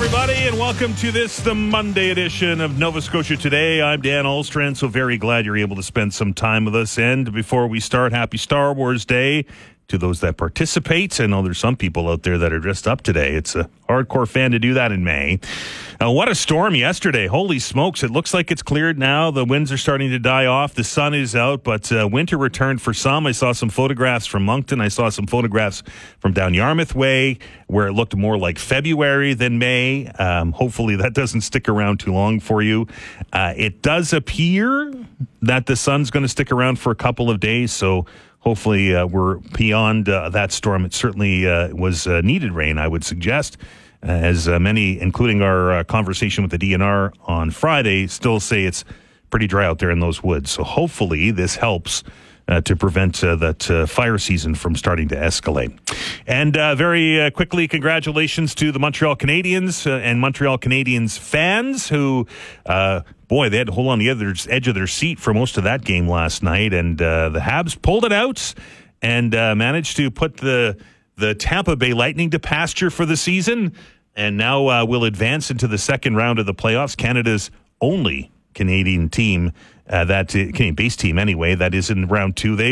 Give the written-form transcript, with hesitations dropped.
everybody, and welcome to the Monday edition of Nova Scotia Today. I'm Dan Olstrand, so very glad you're able to spend some time with us. And before we start, happy Star Wars Day to those that participate. I know there's some people out there that are dressed up today. It's a hardcore fan to do that in May. What a storm yesterday. Holy smokes. It looks like it's cleared now. The winds are starting to die off. The sun is out, but winter returned for some. I saw some photographs from Moncton. I saw some photographs from down Yarmouth Way where it looked more like February than May. Hopefully that doesn't stick around too long for you. It does appear that the sun's going to stick around for a couple of days, so hopefully we're beyond that storm. It certainly was needed rain, I would suggest, as many, including our conversation with the DNR on Friday, still say it's pretty dry out there in those woods. So hopefully this helps to prevent that fire season from starting to escalate. And very quickly, congratulations to the Montreal Canadiens and Montreal Canadiens fans who, they had to hold on the edge of their seat for most of that game last night. And the Habs pulled it out and managed to put the Tampa Bay Lightning to pasture for the season. And now will advance into the second round of the playoffs. Canada's only Canadian team, Canadian-based team anyway, that is in round two. They